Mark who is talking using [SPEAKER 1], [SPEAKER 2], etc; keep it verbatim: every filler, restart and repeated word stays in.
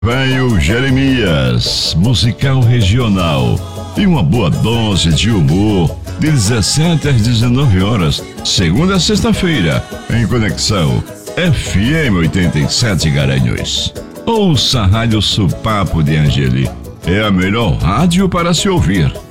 [SPEAKER 1] Vem o Jeremias, musical regional e uma boa dose de humor, de dezessete às dezenove horas, segunda a sexta-feira, em Conexão F M oitenta e sete Garanhuns. Ouça a Rádio Supapo de Angeli, é a melhor rádio para se ouvir.